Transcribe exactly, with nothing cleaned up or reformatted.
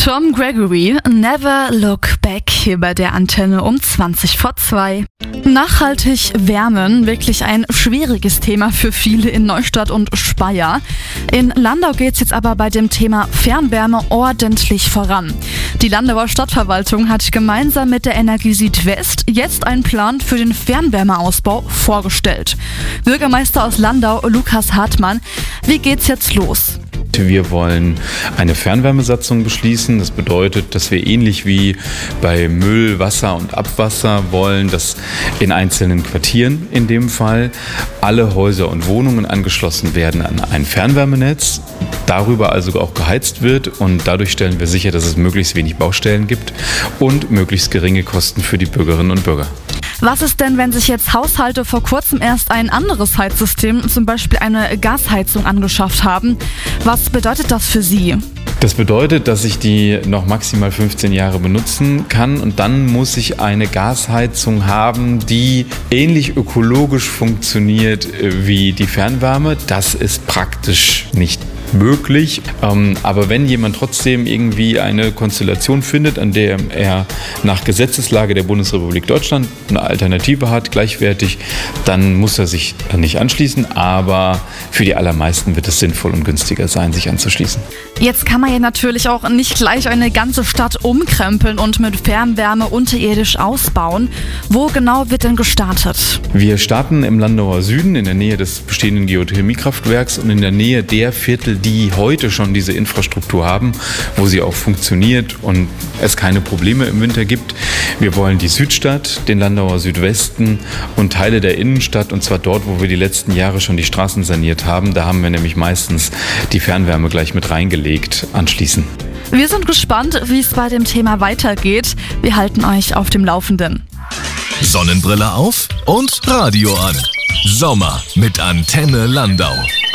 Tom Gregory, Never Look Back, hier bei der Antenne um zwanzig vor zwei. Nachhaltig wärmen, wirklich ein schwieriges Thema für viele in Neustadt und Speyer. In Landau geht's jetzt aber bei dem Thema Fernwärme ordentlich voran. Die Landauer Stadtverwaltung hat gemeinsam mit der Energie Südwest jetzt einen Plan für den Fernwärmeausbau vorgestellt. Bürgermeister aus Landau, Lukas Hartmann, wie geht's jetzt los? Wir wollen eine Fernwärmesatzung beschließen. Das bedeutet, dass wir ähnlich wie bei Müll, Wasser und Abwasser wollen, dass in einzelnen Quartieren in dem Fall alle Häuser und Wohnungen angeschlossen werden an ein Fernwärmenetz, darüber also auch geheizt wird, und dadurch stellen wir sicher, dass es möglichst wenig Baustellen gibt und möglichst geringe Kosten für die Bürgerinnen und Bürger. Was ist denn, wenn sich jetzt Haushalte vor kurzem erst ein anderes Heizsystem, zum Beispiel eine Gasheizung, angeschafft haben? Was bedeutet das für Sie? Das bedeutet, dass ich die noch maximal fünfzehn Jahre benutzen kann, und dann muss ich eine Gasheizung haben, die ähnlich ökologisch funktioniert wie die Fernwärme. Das ist praktisch nicht möglich. Ähm, aber wenn jemand trotzdem irgendwie eine Konstellation findet, an der er nach Gesetzeslage der Bundesrepublik Deutschland eine Alternative hat, gleichwertig, dann muss er sich nicht anschließen. Aber für die allermeisten wird es sinnvoll und günstiger sein, sich anzuschließen. Jetzt kann man ja natürlich auch nicht gleich eine ganze Stadt umkrempeln und mit Fernwärme unterirdisch ausbauen. Wo genau wird denn gestartet? Wir starten im Landauer Süden in der Nähe des bestehenden Geothermiekraftwerks und in der Nähe der Viertel, die heute schon diese Infrastruktur haben, wo sie auch funktioniert und es keine Probleme im Winter gibt. Wir wollen die Südstadt, den Landauer Südwesten und Teile der Innenstadt, und zwar dort, wo wir die letzten Jahre schon die Straßen saniert haben. Da haben wir nämlich meistens die Fernwärme gleich mit reingelegt, anschließen. Wir sind gespannt, wie es bei dem Thema weitergeht. Wir halten euch auf dem Laufenden. Sonnenbrille auf und Radio an. Sommer mit Antenne Landau.